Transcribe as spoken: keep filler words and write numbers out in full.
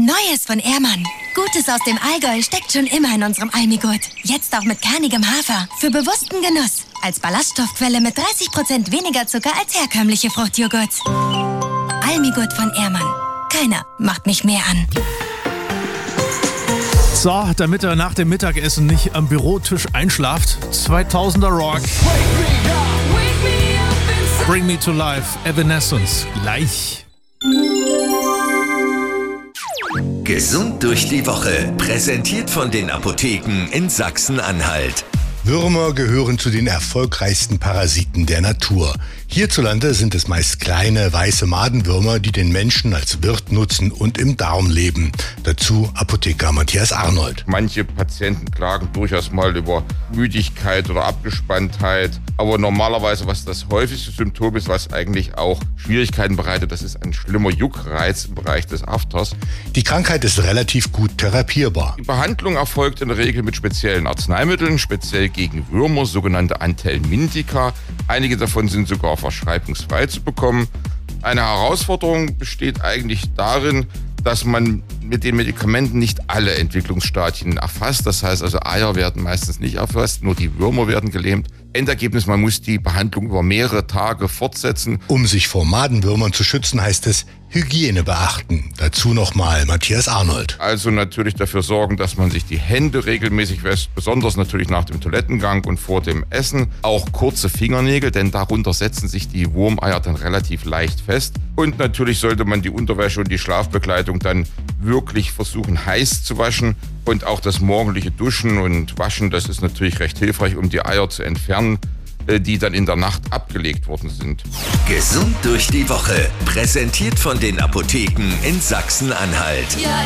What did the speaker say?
Neues von Ehrmann. Gutes aus dem Allgäu steckt schon immer in unserem Almigurt. Jetzt auch mit kernigem Hafer. Für bewussten Genuss. Als Ballaststoffquelle mit dreißig Prozent weniger Zucker als herkömmliche Fruchtjoghurts. Almigurt von Ehrmann. Keiner macht mich mehr an. So, damit er nach dem Mittagessen nicht am Bürotisch einschlaft. zweitausender Rock. Bring Me to Life, Evanescence. Gleich. Gesund durch die Woche. Präsentiert von den Apotheken in Sachsen-Anhalt. Würmer gehören zu den erfolgreichsten Parasiten der Natur. Hierzulande sind es meist kleine, weiße Madenwürmer, die den Menschen als Wirt nutzen und im Darm leben. Dazu Apotheker Matthias Arnold. Manche Patienten klagen durchaus mal über Müdigkeit oder Abgespanntheit. Aber normalerweise, was das häufigste Symptom ist, was eigentlich auch Schwierigkeiten bereitet, das ist ein schlimmer Juckreiz im Bereich des Afters. Die Krankheit ist relativ gut therapierbar. Die Behandlung erfolgt in der Regel mit speziellen Arzneimitteln, speziell gegen Würmer, sogenannte Anthelmintika. Einige davon sind sogar verschreibungsfrei zu bekommen. Eine Herausforderung besteht eigentlich darin, dass man mit den Medikamenten nicht alle Entwicklungsstadien erfasst. Das heißt also, Eier werden meistens nicht erfasst, nur die Würmer werden gelähmt. Endergebnis, man muss die Behandlung über mehrere Tage fortsetzen. Um sich vor Madenwürmern zu schützen, heißt es Hygiene beachten. Dazu nochmal Matthias Arnold. Also natürlich dafür sorgen, dass man sich die Hände regelmäßig wäscht, besonders natürlich nach dem Toilettengang und vor dem Essen. Auch kurze Fingernägel, denn darunter setzen sich die Wurmeier dann relativ leicht fest. Und natürlich sollte man die Unterwäsche und die Schlafbekleidung dann wirklich versuchen heiß zu waschen. Und auch das morgendliche Duschen und Waschen, das ist natürlich recht hilfreich, um die Eier zu entfernen, die dann in der Nacht abgelegt worden sind. Gesund durch die Woche. Präsentiert von den Apotheken in Sachsen-Anhalt. Ja,